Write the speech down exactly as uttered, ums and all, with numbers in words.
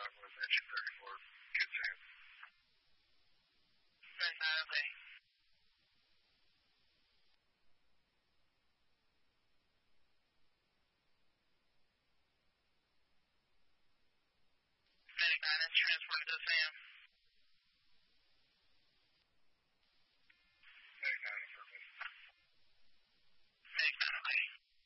I want to mention thirty-four. Good Sam. thirty-nine, okay. thirty-nine, that's transported to Sam.